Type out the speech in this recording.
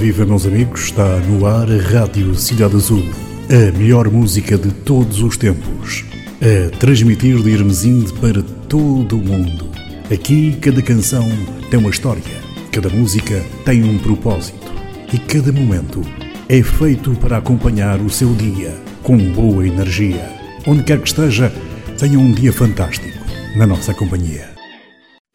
viva, meus amigos, está no ar a Rádio Cidade Azul, a melhor música de todos os tempos, a transmitir de Irmesinde para todo o mundo. Aqui cada canção tem uma história, cada música tem um propósito e cada momento é feito para acompanhar o seu dia com boa energia. Onde quer que esteja, tenha um dia fantástico na nossa companhia.